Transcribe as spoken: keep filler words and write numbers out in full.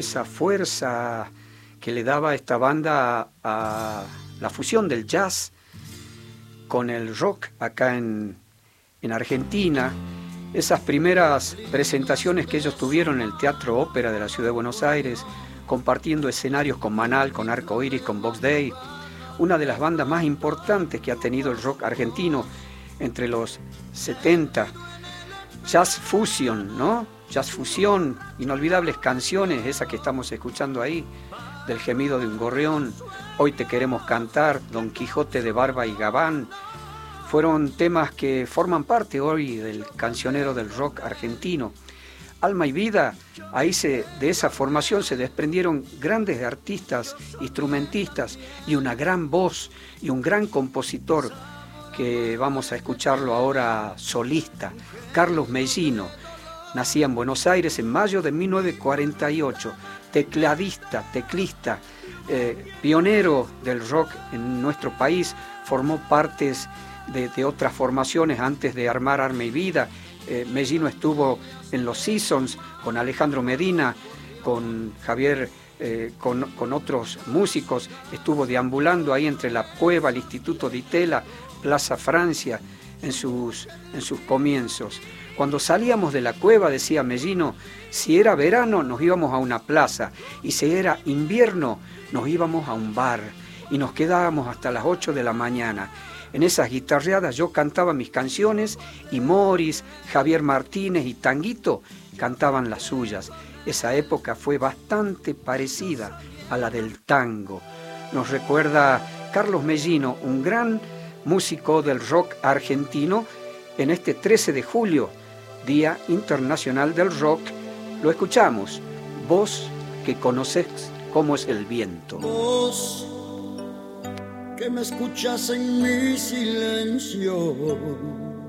esa fuerza que le daba esta banda a la fusión del jazz con el rock acá en, en Argentina. Esas primeras presentaciones que ellos tuvieron en el Teatro Ópera de la Ciudad de Buenos Aires, compartiendo escenarios con Manal, con Arco Iris, con Box Day, una de las bandas más importantes que ha tenido el rock argentino entre los setenta. Jazz Fusion, ¿no? Jazz Fusión, inolvidables canciones, esas que estamos escuchando ahí, del gemido de un gorrión, Hoy te queremos cantar, Don Quijote de Barba y Gabán, fueron temas que forman parte hoy del cancionero del rock argentino. Alma y Vida, ahí se, de esa formación se desprendieron grandes artistas, instrumentistas y una gran voz y un gran compositor que vamos a escucharlo ahora solista, Carlos Mellino. Nacía en Buenos Aires en mayo de mil novecientos cuarenta y ocho, tecladista, teclista, eh, pionero del rock en nuestro país, formó partes de, de otras formaciones antes de armar Alma y Vida. Eh, Mellino estuvo en los Seasons con Alejandro Medina, con Javier, eh, con, con otros músicos, estuvo deambulando ahí entre la Cueva, el Instituto Di Tella, Plaza Francia, en sus, en sus comienzos. Cuando salíamos de la cueva, decía Mellino, si era verano nos íbamos a una plaza y si era invierno nos íbamos a un bar y nos quedábamos hasta las ocho de la mañana. En esas guitarreadas yo cantaba mis canciones y Morris, Javier Martínez y Tanguito cantaban las suyas. Esa época fue bastante parecida a la del tango. Nos recuerda Carlos Mellino, un gran músico del rock argentino, en este trece de julio, Día Internacional del Rock. Lo escuchamos, vos que conocés cómo es el viento. Vos que me escuchas en mi silencio,